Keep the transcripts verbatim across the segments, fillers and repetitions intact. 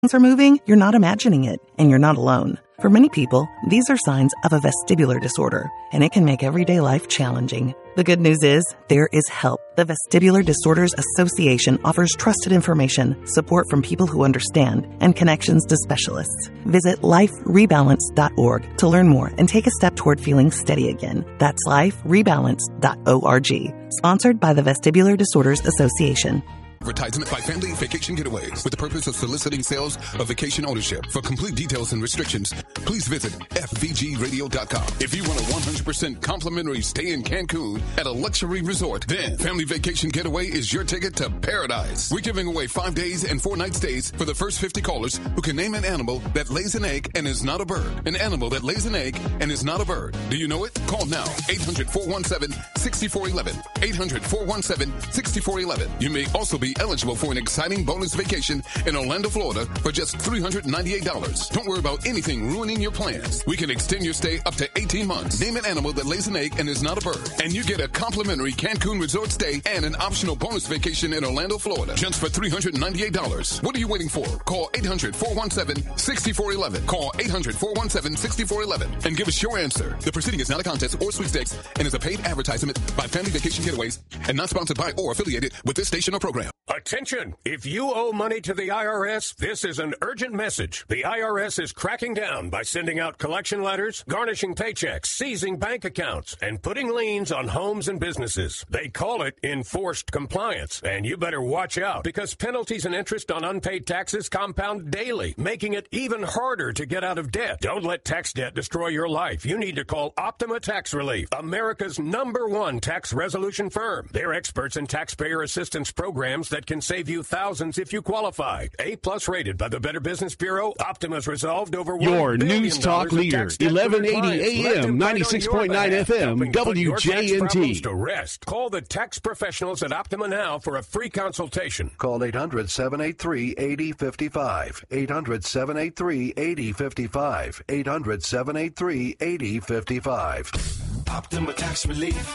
are moving, you're not imagining it, and you're not alone. For many people, these are signs of a vestibular disorder, and it can make everyday life challenging. The good news is, there is help. The Vestibular Disorders Association offers trusted information, support from people who understand, and connections to specialists. Visit life rebalance dot org to learn more and take a step toward feeling steady again. That's life rebalance dot org. Sponsored by the Vestibular Disorders Association. Advertisement by Family Vacation Getaways with the purpose of soliciting sales of vacation ownership. For complete details and restrictions, please visit f v g radio dot com. If you want a one hundred percent complimentary stay in Cancun at a luxury resort, then Family Vacation Getaway is your ticket to paradise. We're giving away five days and four night stays for the first fifty callers who can name an animal that lays an egg and is not a bird. An animal that lays an egg and is not a bird. Do you know it? Call now. eight hundred, four one seven, six four one one. eight hundred, four one seven, six four one one. You may also be eligible for an exciting bonus vacation in Orlando, Florida for just three hundred ninety-eight dollars. Don't worry about anything ruining your plans. We can extend your stay up to eighteen months. Name an animal that lays an egg and is not a bird. And you get a complimentary Cancun resort stay and an optional bonus vacation in Orlando, Florida. Just for three hundred ninety-eight dollars. What are you waiting for? Call eight hundred, four one seven, six four one one. Call eight hundred, four one seven, six four one one and give us your answer. The proceeding is not a contest or sweepstakes and is a paid advertisement by Family Vacation Getaways and not sponsored by or affiliated with this station or program. Attention! If you owe money to the I R S, this is an urgent message. The I R S is cracking down by sending out collection letters, garnishing paychecks, seizing bank accounts, and putting liens on homes and businesses. They call it enforced compliance, and you better watch out because penalties and interest on unpaid taxes compound daily, making it even harder to get out of debt. Don't let tax debt destroy your life. You need to call Optima Tax Relief, America's number one tax resolution firm. They're experts in taxpayer assistance programs that can save you thousands if you qualify. A-plus rated by the Better Business Bureau, Optima's resolved over your News Talk leader, eleven eighty A M, ninety-six point nine F M, W J N T. To rest. Call the tax professionals at Optima now for a free consultation. Call eight hundred, seven eight three, eight zero five five. eight hundred, seven eight three, eight zero five five. eight hundred, seven eight three, eight zero five five. Optima Tax Relief.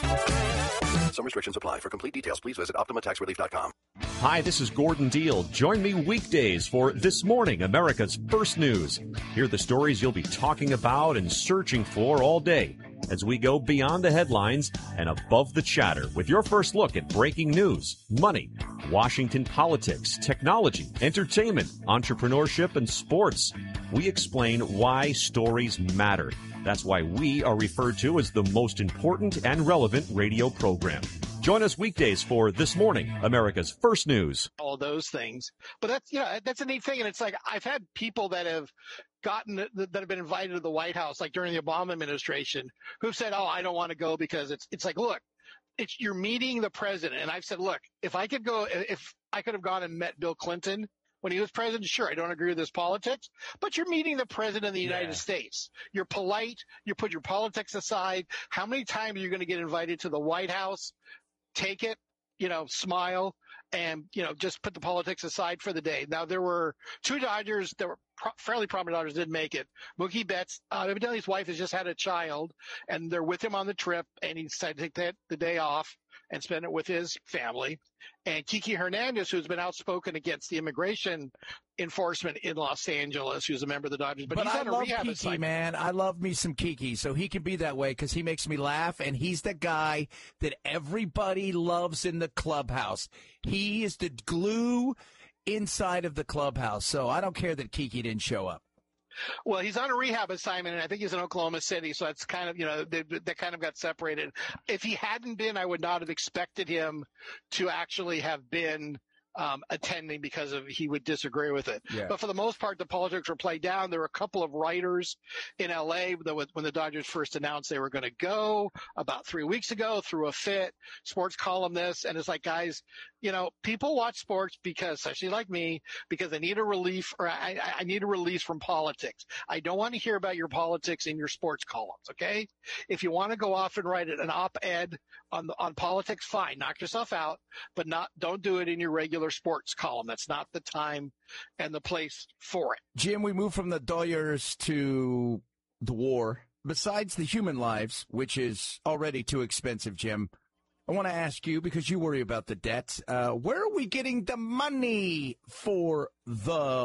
Some restrictions apply. For complete details, please visit optima tax relief dot com. Hi, this is Gordon Deal. Join me weekdays for This Morning, America's First News. Hear the stories you'll be talking about and searching for all day as we go beyond the headlines and above the chatter with your first look at breaking news, money, Washington politics, technology, entertainment, entrepreneurship, and sports. We explain why stories matter. That's why we are referred to as the most important and relevant radio program. Join us weekdays for This Morning, America's First News. All those things. But that's, you know, that's a neat thing. And it's like, I've had people that have gotten, that have been invited to the White House, like during the Obama administration, who've said, oh, I don't want to go because it's, it's like, look, it's, you're meeting the president. And I've said, look, if I could go, if I could have gone and met Bill Clinton when he was president, sure, I don't agree with his politics, but you're meeting the president of the United yeah. States. You're polite. You put your politics aside. How many times are you going to get invited to the White House? Take it, you know, smile, and, you know, just put the politics aside for the day. Now, there were two Dodgers that were pro- fairly prominent Dodgers didn't make it. Mookie Betts, uh, evidently his wife has just had a child, and they're with him on the trip, and he decided to take that, the day off and spend it with his family. And Kiki Hernandez, who's been outspoken against the immigration enforcement in Los Angeles, who's a member of the Dodgers. But, but he's I on a love rehab Kiki, assignment. man. I love me some Kiki, so he can be that way because he makes me laugh, and he's the guy that everybody loves in the clubhouse. He is the glue inside of the clubhouse, so I don't care that Kiki didn't show up. Well, he's on a rehab assignment, and I think he's in Oklahoma City, so it's kind of, you know, they, they kind of got separated. If he hadn't been, I would not have expected him to actually have been um, attending because of he would disagree with it. Yeah. But for the most part, the politics were played down. There were a couple of writers in L A that when the Dodgers first announced they were going to go about three weeks ago threw a fit, sports columnists, and it's like, guys, you know, people watch sports because, especially like me, because they need a relief, or I, I need a release from politics. I don't want to hear about your politics in your sports columns, okay? If you want to go off and write an op-ed on on politics, fine, knock yourself out, but not don't do it in your regular sports column. That's not the time and the place for it. Jim, we move from the Dodgers to the war. Besides the human lives, which is already too expensive, Jim, I want to ask you, because you worry about the debt, uh, where are we getting the money for the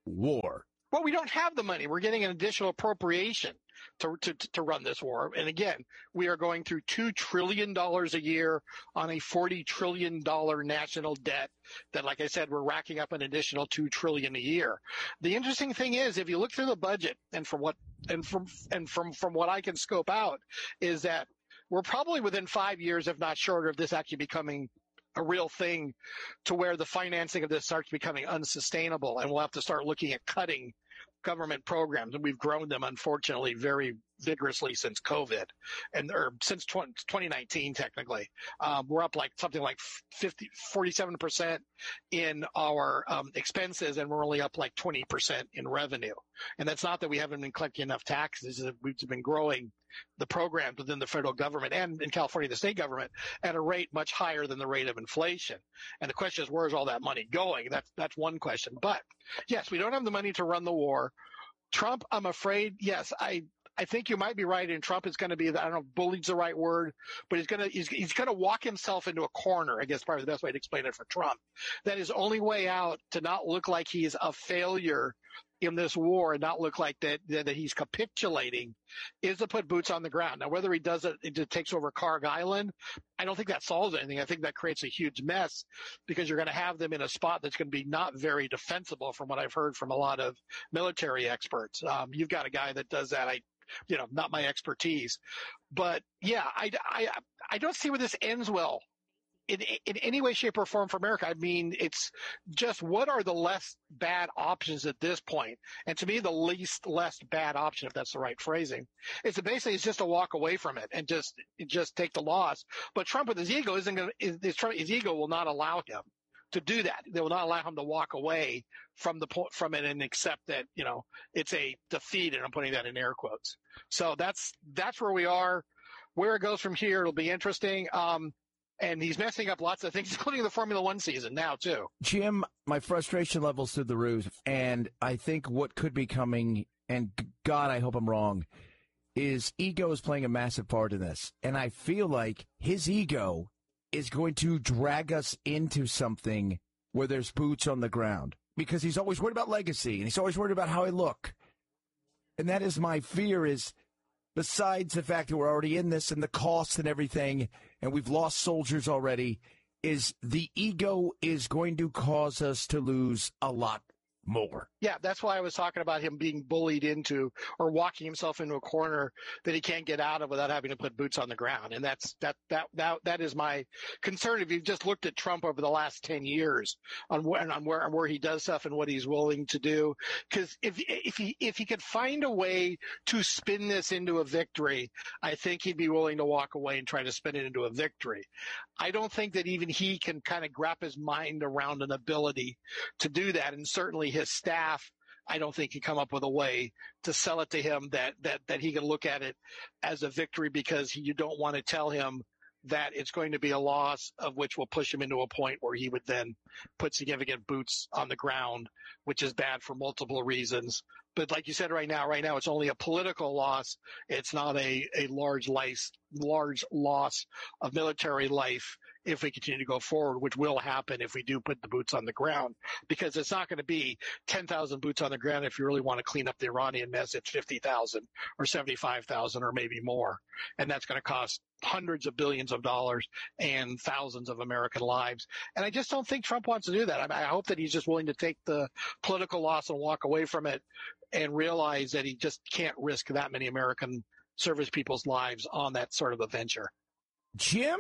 war. Well, we don't have the money. We're getting an additional appropriation to, to, to run this war. And again, we are going through two trillion dollars a year on a forty trillion dollars national debt that, like I said, we're racking up an additional two trillion dollars a year. The interesting thing is, if you look through the budget and from what, and from, and from, from what I can scope out is that we're probably within five years, if not shorter, of this actually becoming a real thing to where the financing of this starts becoming unsustainable, and we'll have to start looking at cutting government programs. And we've grown them, unfortunately, very vigorously since COVID and or since twenty nineteen, technically. Um, we're up like something like fifty, forty-seven percent in our um, expenses, and we're only up like twenty percent in revenue. And that's not that we haven't been collecting enough taxes. We've been growing the programs within the federal government and in California, the state government, at a rate much higher than the rate of inflation. And the question is, where's all that money going? That's, that's one question. But yes, we don't have the money to run the war. Trump, I'm afraid, yes, I, I think you might be right. And Trump is going to be, I don't know if bullied's the right word, but he's going to, he's, he's going to walk himself into a corner. I guess probably the best way to explain it for Trump. That his only way out to not look like he's a failure in this war and not look like that, that, that he's capitulating is to put boots on the ground. Now, whether he does it, it takes over Carg Island, I don't think that solves anything. I think that creates a huge mess because you're going to have them in a spot that's going to be not very defensible from what I've heard from a lot of military experts. Um, you've got a guy that does that. I, you know, not my expertise, but yeah, I, I, I don't see where this ends well. In, in any way, shape, or form for America. I mean, it's just what are the less bad options at this point? And to me, the least less bad option, if that's the right phrasing, is to basically it's just to walk away from it and just just take the loss. But Trump with his ego isn't going to, his, his ego will not allow him to do that. They will not allow him to walk away from the point from it and accept that, you know, it's a defeat, and I'm putting that in air quotes. So that's that's where we are. Where it goes from here, it'll be interesting. Um, And he's messing up lots of things, including the Formula One season now, too. Jim, my frustration level's through the roof. And I think what could be coming, and God, I hope I'm wrong, is ego is playing a massive part in this. And I feel like his ego is going to drag us into something where there's boots on the ground. Because he's always worried about legacy, and he's always worried about how I look. And that is my fear is, besides the fact that we're already in this and the costs and everything, and we've lost soldiers already, is the ego is going to cause us to lose a lot more. Yeah, that's why I was talking about him being bullied into or walking himself into a corner that he can't get out of without having to put boots on the ground. And that's that that that that is my concern. If you've just looked at Trump over the last ten years on where on where, on where he does stuff and what he's willing to do, because if if he if he could find a way to spin this into a victory, I think he'd be willing to walk away and try to spin it into a victory. I don't think that even he can kind of wrap his mind around an ability to do that, and certainly his staff, I don't think, can come up with a way to sell it to him that that that he can look at it as a victory, because he, you don't want to tell him that it's going to be a loss of which will push him into a point where he would then put significant boots on the ground, which is bad for multiple reasons. But like you said, right now, right now, it's only a political loss. It's not a, a large life, large loss of military life if we continue to go forward, which will happen if we do put the boots on the ground, because it's not going to be ten thousand boots on the ground. If you really want to clean up the Iranian mess, it's fifty thousand or seventy-five thousand or maybe more. And that's going to cost hundreds of billions of dollars and thousands of American lives. And I just don't think Trump wants to do that. I, mean, I hope that he's just willing to take the political loss and walk away from it and realize that he just can't risk that many American service people's lives on that sort of a venture. Jim?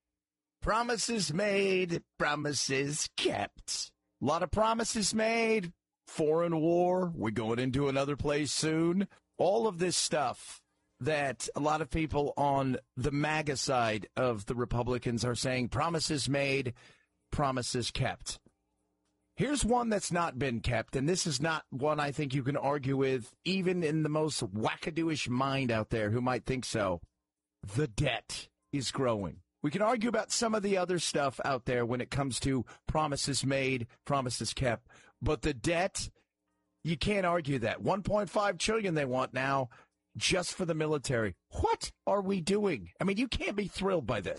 Promises made, promises kept. A lot of promises made. Foreign war. We're going into another place soon. All of this stuff that a lot of people on the MAGA side of the Republicans are saying, promises made, promises kept. Here's one that's not been kept, and this is not one I think you can argue with, even in the most wackadooish mind out there who might think so. The debt is growing. We can argue about some of the other stuff out there when it comes to promises made, promises kept. But the debt, you can't argue that. one point five trillion dollars they want now just for the military. What are we doing? I mean, you can't be thrilled by this.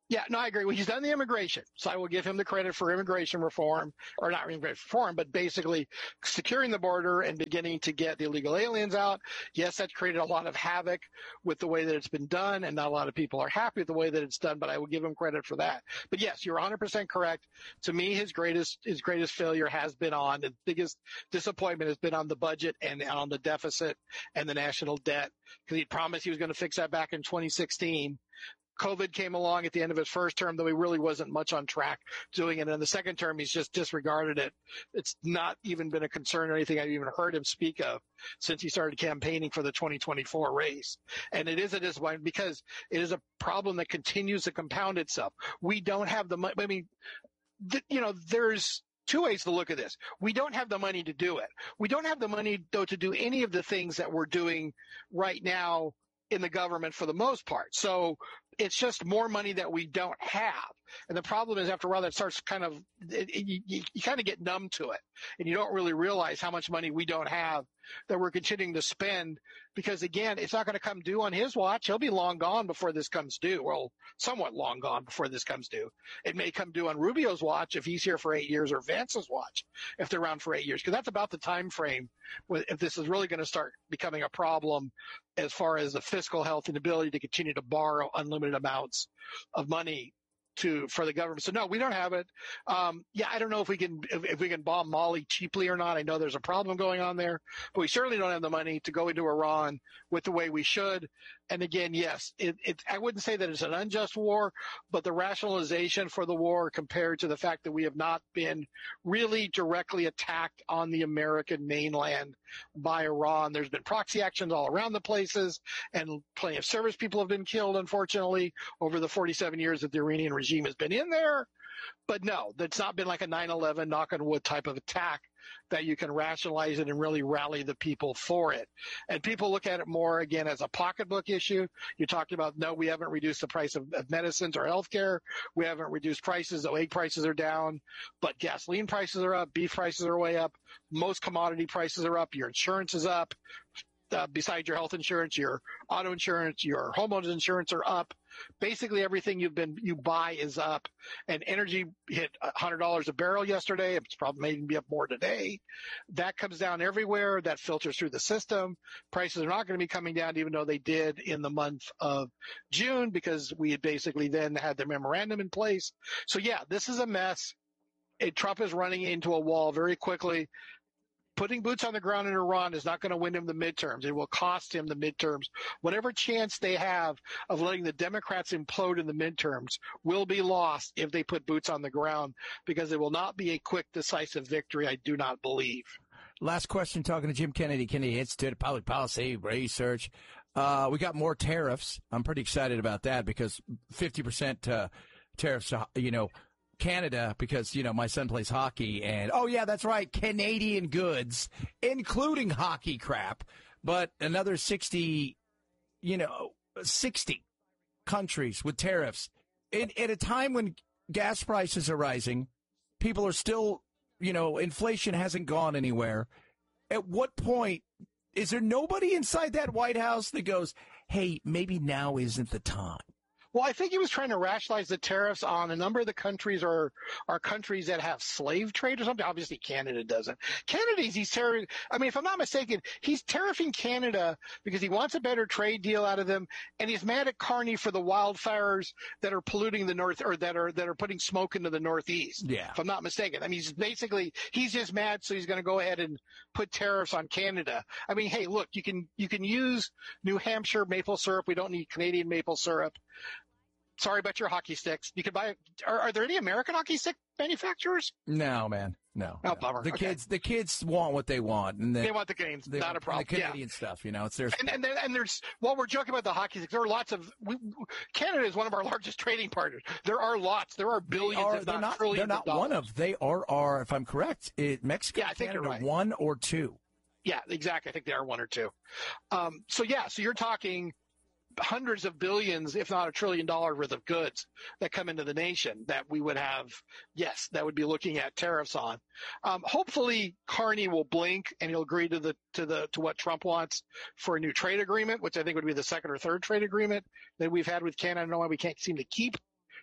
Yeah, no, I agree. Well, he's done the immigration, so I will give him the credit for immigration reform, or not immigration reform, but basically securing the border and beginning to get the illegal aliens out. Yes, that's created a lot of havoc with the way that it's been done, and not a lot of people are happy with the way that it's done, but I will give him credit for that. But yes, you're one hundred percent correct. To me, his greatest his greatest failure has been on, the biggest disappointment has been on the budget and on the deficit and the national debt, because he promised he was going to fix that back in twenty sixteen. COVID came along at the end of his first term, though he really wasn't much on track doing it. And in the second term, he's just disregarded it. It's not even been a concern or anything I've even heard him speak of since he started campaigning for the twenty twenty-four race. And it is a disappointment because it is a problem that continues to compound itself. We don't have the money. I mean, th- you know, there's two ways to look at this. We don't have the money to do it. We don't have the money, though, to do any of the things that we're doing right now in the government for the most part. So it's just more money that we don't have. And the problem is, after a while, that starts kind of, it, it, you, you kind of get numb to it, and you don't really realize how much money we don't have that we're continuing to spend, because again, it's not going to come due on his watch. He'll be long gone before this comes due. Well, somewhat long gone before this comes due. It may come due on Rubio's watch if he's here for eight years, or Vance's watch if they're around for eight years, because that's about the time frame if this is really going to start becoming a problem as far as the fiscal health and ability to continue to borrow unlimited amounts of money to for the government. So no, we don't have it. Um, yeah, I don't know if we can if, if we can bomb Mali cheaply or not. I know there's a problem going on there, but we certainly don't have the money to go into Iran with the way we should. And again, yes, it, it I wouldn't say that it's an unjust war, but the rationalization for the war compared to the fact that we have not been really directly attacked on the American mainland by Iran. There's been proxy actions all around the places, and plenty of service people have been killed, unfortunately, over the forty-seven years that the Iranian regime has been in there. But no, that's not been like a nine eleven knock on wood type of attack that you can rationalize it and really rally the people for it. And people look at it more, again, as a pocketbook issue. You talked about, no, we haven't reduced the price of, of medicines or healthcare. We haven't reduced prices. The egg prices are down, but gasoline prices are up. Beef prices are way up. Most commodity prices are up. Your insurance is up. Uh, besides your health insurance, your auto insurance, your homeowners insurance are up. Basically, everything you've been you buy is up. And energy hit one hundred dollars a barrel yesterday. It's probably maybe be up more today. That comes down everywhere. That filters through the system. Prices are not going to be coming down, even though they did in the month of June, because we had basically then had the memorandum in place. So yeah, this is a mess. It, Trump is running into a wall very quickly. Putting boots on the ground in Iran is not going to win him the midterms. It will cost him the midterms. Whatever chance they have of letting the Democrats implode in the midterms will be lost if they put boots on the ground, because it will not be a quick, decisive victory, I do not believe. Last question, talking to Jim Kennedy, Kennedy Institute of Public Policy Research. Uh, we got more tariffs. I'm pretty excited about that, because fifty percent uh, tariffs, you know, Canada, because, you know, my son plays hockey, and, oh, yeah, that's right, Canadian goods, including hockey crap, but another sixty, you know, sixty countries with tariffs. In, at a time when gas prices are rising, people are still, you know, inflation hasn't gone anywhere. At what point, is there nobody inside that White House that goes, hey, maybe now isn't the time? Well, I think he was trying to rationalize the tariffs on a number of the countries are are countries that have slave trade or something. Obviously, Canada doesn't. Canada's he's tariffing. I mean, if I'm not mistaken, he's tariffing Canada because he wants a better trade deal out of them, and he's mad at Carney for the wildfires that are polluting the north, or that are that are putting smoke into the Northeast. Yeah. If I'm not mistaken, I mean, he's basically he's just mad, so he's going to go ahead and put tariffs on Canada. I mean, hey, look, you can you can use New Hampshire maple syrup. We don't need Canadian maple syrup. Sorry about your hockey sticks. You can buy. Are, are there any American hockey stick manufacturers? No, man. No. Oh, no. bummer. The okay. kids, the kids want what they want, and the, they want the Canadians. They not want a problem. The Canadian yeah. stuff, you know, it's their. And and, there, and there's while we're joking about the hockey sticks, there are lots of. We, Canada is one of our largest trading partners. There are lots. There are billions, are, if they're not, not trillions. They're not of dollars. one of. They are. Are if I'm correct, it, Mexico. Yeah, I think Canada, you're right. One or two. Yeah, exactly. I think they are one or two. Um, so yeah, so you're talking hundreds of billions, if not a trillion dollars worth of goods that come into the nation that we would have, yes, that would be looking at tariffs on. Um, hopefully Carney will blink and he'll agree to the, to the, to what Trump wants for a new trade agreement, which I think would be the second or third trade agreement that we've had with Canada. I don't know why we can't seem to keep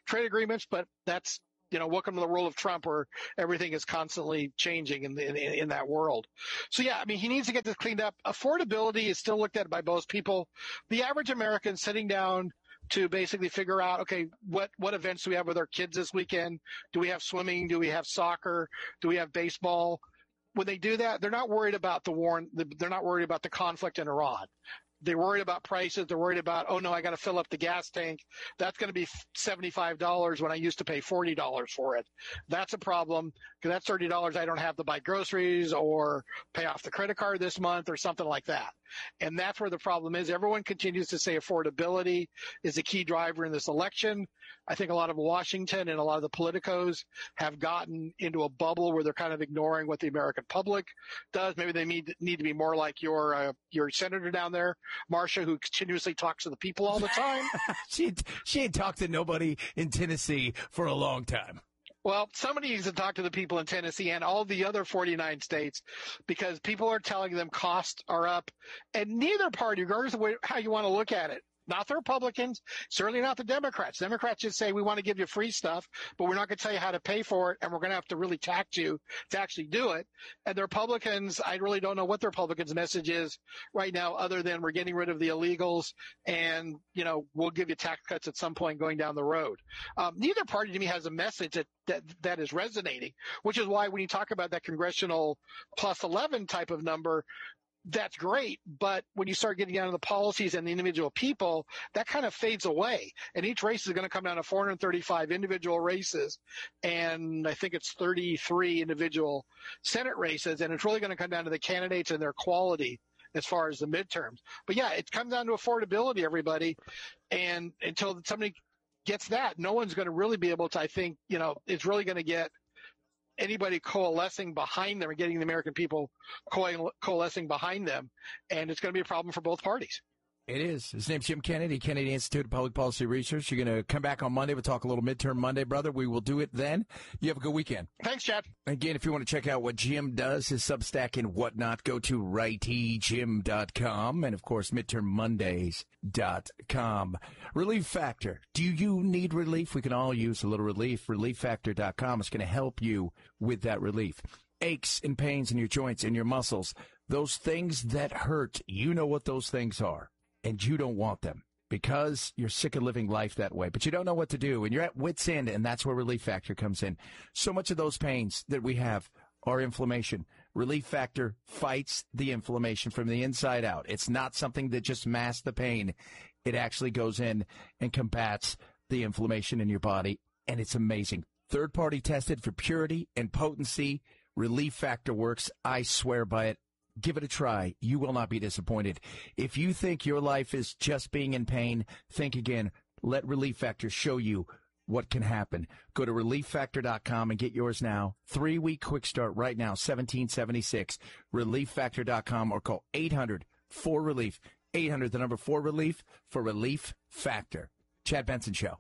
trade agreements, but that's, you know, welcome to the world of Trump where everything is constantly changing in, in, in that world. So, yeah, I mean, he needs to get this cleaned up. Affordability is still looked at by most people. The average American sitting down to basically figure out, okay, what, what events do we have with our kids this weekend? Do we have swimming? Do we have soccer? Do we have baseball? When they do that, they're not worried about the war. They're not worried about the conflict in Iran. They're worried about prices. They're worried about, oh, no, I got to fill up the gas tank. That's going to be seventy-five dollars when I used to pay forty dollars for it. That's a problem because that's thirty dollars I don't have to buy groceries or pay off the credit card this month or something like that. And that's where the problem is. Everyone continues to say affordability is a key driver in this election. I think a lot of Washington and a lot of the politicos have gotten into a bubble where they're kind of ignoring what the American public does. Maybe they need, need to be more like your uh, your senator down there, Marcia, who continuously talks to the people all the time. she she ain't talked to nobody in Tennessee for a long time. Well, somebody needs to talk to the people in Tennessee and all the other forty-nine states because people are telling them costs are up. And neither party, regardless of how you want to look at it, not the Republicans, certainly not the Democrats. Democrats just say we want to give you free stuff, but we're not going to tell you how to pay for it, and we're going to have to really tax you to actually do it. And the Republicans, I really don't know what the Republicans' message is right now other than we're getting rid of the illegals and, you know, we'll give you tax cuts at some point going down the road. Um, neither party to me has a message that, that, that is resonating, which is why when you talk about that congressional plus eleven type of number, that's great, but when you start getting down to the policies and the individual people, that kind of fades away. And each race is going to come down to four hundred thirty-five individual races, and I think it's thirty-three individual Senate races, and it's really going to come down to the candidates and their quality as far as the midterms. But yeah, it comes down to affordability, everybody, and until somebody gets that, no one's going to really be able to, I think, you know, it's really going to get anybody coalescing behind them and getting the American people coalescing behind them. And it's going to be a problem for both parties. It is. His name's Jim Kennedy, Kennedy Institute of Public Policy Research. You're going to come back on Monday. We'll talk a little midterm Monday, brother. We will do it then. You have a good weekend. Thanks, Chad. Again, if you want to check out what Jim does, his Substack and whatnot, go to righty jim dot com and, of course, midterm mondays dot com. Relief Factor. Do you need relief? We can all use a little relief. relief factor dot com is going to help you with that relief. Aches and pains in your joints and your muscles, those things that hurt, you know what those things are. And you don't want them because you're sick of living life that way. But you don't know what to do, and you're at wit's end, and that's where Relief Factor comes in. So much of those pains that we have are inflammation. Relief Factor fights the inflammation from the inside out. It's not something that just masks the pain. It actually goes in and combats the inflammation in your body, and it's amazing. Third-party tested for purity and potency. Relief Factor works. I swear by it. Give it a try. You will not be disappointed. If you think your life is just being in pain, think again. Let Relief Factor show you what can happen. Go to relief factor dot com and get yours now. Three-week quick start right now, seventeen seventy-six. relief factor dot com or call eight hundred four relief. eight hundred, the number four relief for Relief Factor. Chad Benson Show.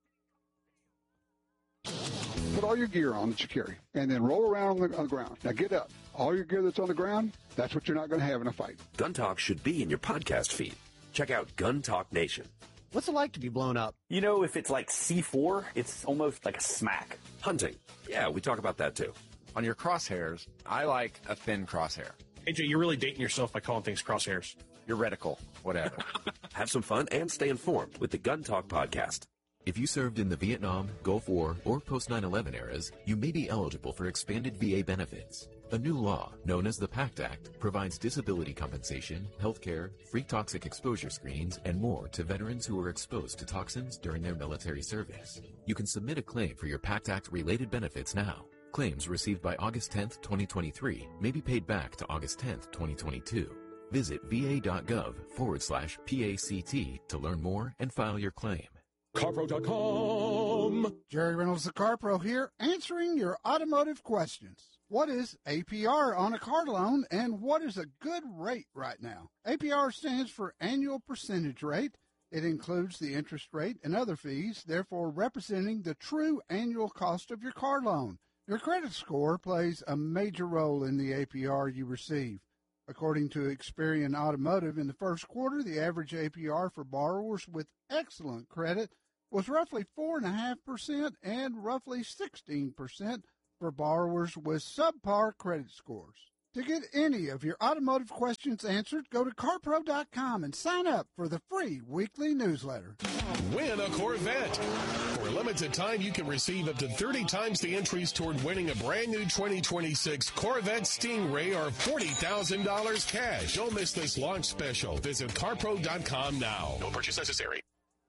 Put all your gear on that you carry, and then roll around on the, on the ground. Now get up. All your gear that's on the ground, that's what you're not going to have in a fight. Gun Talk should be in your podcast feed. Check out Gun Talk Nation. What's it like to be blown up? You know, if it's like C four, it's almost like a smack. Hunting. Yeah, we talk about that too. On your crosshairs, I like a thin crosshair. A J, you're really dating yourself by calling things crosshairs. Your reticle, whatever. Have some fun and stay informed with the Gun Talk podcast. If you served in the Vietnam, Gulf War, or post nine eleven eras, you may be eligible for expanded V A benefits. A new law, known as the PACT Act, provides disability compensation, health care, free toxic exposure screenings, and more to veterans who were exposed to toxins during their military service. You can submit a claim for your PACT Act-related benefits now. Claims received by August tenth, twenty twenty-three may be paid back to August tenth, twenty twenty-two. Visit va.gov forward slash PACT to learn more and file your claim. CarPro dot com. Jerry Reynolds, the CarPro here, answering your automotive questions. What is A P R on a car loan, and what is a good rate right now? A P R stands for annual percentage rate. It includes the interest rate and other fees, therefore representing the true annual cost of your car loan. Your credit score plays a major role in the A P R you receive. According to Experian Automotive, in the first quarter, the average A P R for borrowers with excellent credit was roughly four point five percent and roughly sixteen percent for borrowers with subpar credit scores. To get any of your automotive questions answered, go to car pro dot com and sign up for the free weekly newsletter. Win a Corvette. For a limited time, you can receive up to thirty times the entries toward winning a brand new twenty twenty-six Corvette Stingray or forty thousand dollars cash. Don't miss this launch special. Visit car pro dot com now. No purchase necessary.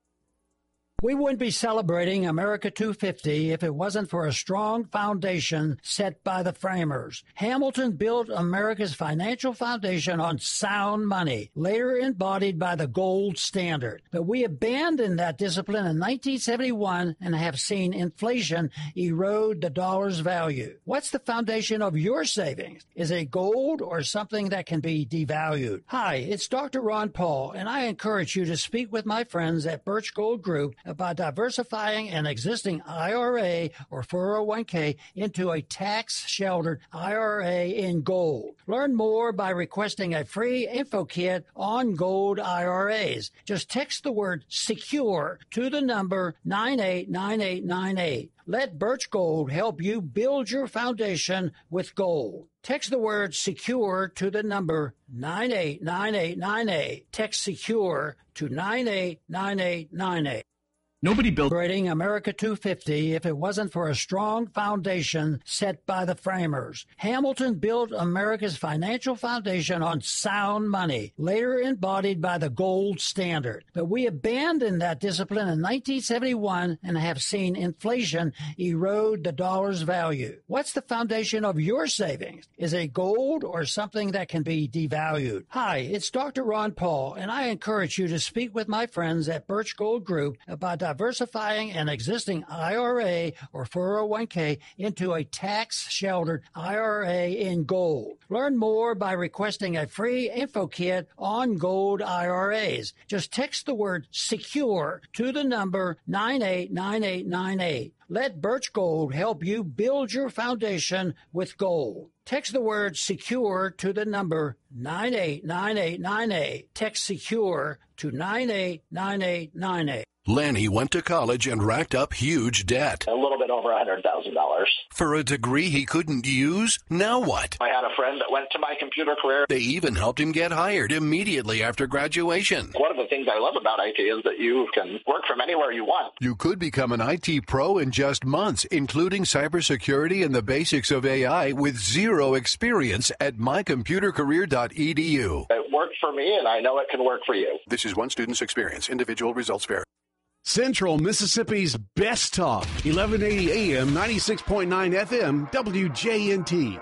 We wouldn't be celebrating America two fifty if it wasn't for a strong foundation set by the framers. Hamilton built America's financial foundation on sound money, later embodied by the gold standard. But we abandoned that discipline in nineteen seventy-one and have seen inflation erode the dollar's value. What's the foundation of your savings? Is it gold or something that can be devalued? Hi, it's Doctor Ron Paul, and I encourage you to speak with my friends at Birch Gold Group about diversifying an existing I R A or four oh one k into a tax-sheltered I R A in gold. Learn more by requesting a free info kit on gold I R As. Just text the word SECURE to the number nine eight nine eight nine eight. Let Birch Gold help you build your foundation with gold. Text the word SECURE to the number nine eight nine eight nine eight. Text SECURE to nine eight nine eight nine eight. Nobody built America two fifty if it wasn't for a strong foundation set by the framers. Hamilton built America's financial foundation on sound money, later embodied by the gold standard. But we abandoned that discipline in nineteen seventy-one and have seen inflation erode the dollar's value. What's the foundation of your savings? Is it gold or something that can be devalued? Hi, it's Doctor Ron Paul, and I encourage you to speak with my friends at Birch Gold Group about diversifying an existing I R A or four oh one k into a tax-sheltered I R A in gold. Learn more by requesting a free info kit on gold I R As. Just text the word SECURE to the number nine eight nine eight nine eight. Let Birch Gold help you build your foundation with gold. Text the word SECURE to the number nine eight nine eight nine eight. Text SECURE to nine eight nine eight nine eight. Lanny went to college and racked up huge debt. A little bit over one hundred thousand dollars. For a degree he couldn't use? Now what? I had a friend that went to my computer career. They even helped him get hired immediately after graduation. One of the things I love about I T is that you can work from anywhere you want. You could become an I T pro in just months, including cybersecurity and the basics of A I with zero experience at my computer career dot e d u. It worked for me, and I know it can work for you. This is one student's experience. Individual results vary. Central Mississippi's best talk, eleven eighty A M, ninety-six point nine F M, W J N T.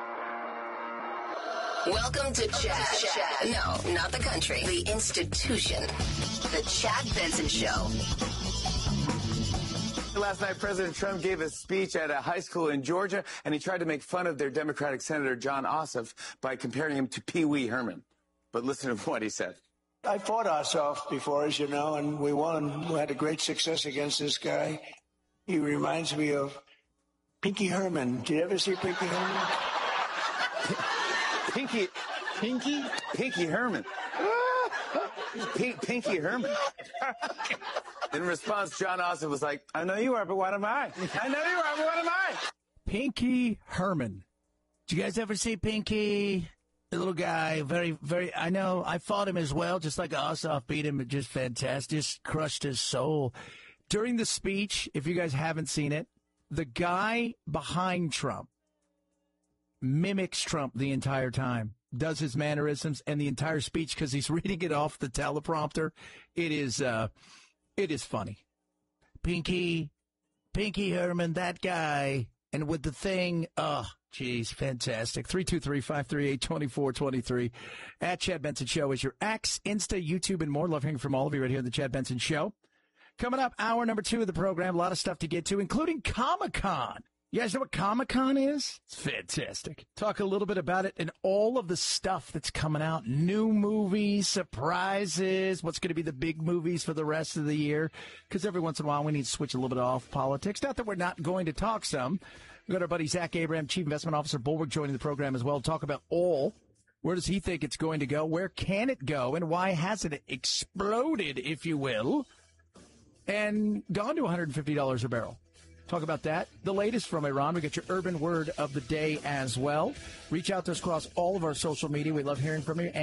Welcome to Chad. No, not the country. The institution. The Chad Benson Show. Last night, President Trump gave a speech at a high school in Georgia, and he tried to make fun of their Democratic Senator Jon Ossoff by comparing him to Pee Wee Herman. But listen to what he said. I fought Ossoff before, as you know, and we won. We had a great success against this guy. He reminds me of Pinky Herman. Did you ever see Pinky Herman? Pinky, Pinky, Pinky Herman. P- Pinky Herman. In response, Jon Ossoff was like, I know you are, but what am I? I know you are, but what am I? Pinky Herman. Did you guys ever see Pinky? The little guy, very, very, I know, I fought him as well, just like Ossoff beat him, just fantastic, just crushed his soul. During the speech, if you guys haven't seen it, the guy behind Trump mimics Trump the entire time, does his mannerisms and the entire speech because he's reading it off the teleprompter. It is, uh, it is funny. Pinky, Pinky Herman, that guy, and with the thing, oh, geez, fantastic. three two three, five three eight, two four two three. At Chad Benson Show is your X, Insta, YouTube, and more. Love hearing from all of you right here on the Chad Benson Show. Coming up, hour number two of the program. A lot of stuff to get to, including Comic-Con. You guys know what Comic-Con is? It's fantastic. Talk a little bit about it and all of the stuff that's coming out. New movies, surprises, what's going to be the big movies for the rest of the year. Because every once in a while we need to switch a little bit off politics. Not that we're not going to talk some. We've got our buddy Zach Abraham, Chief Investment Officer, Bulwark, joining the program as well. Talk about all. Where does he think it's going to go? Where can it go? And why hasn't it exploded, if you will? and gone to one hundred fifty dollars a barrel. Talk about that. The latest from Iran. We got your urban word of the day as well. Reach out to us across all of our social media. We love hearing from you.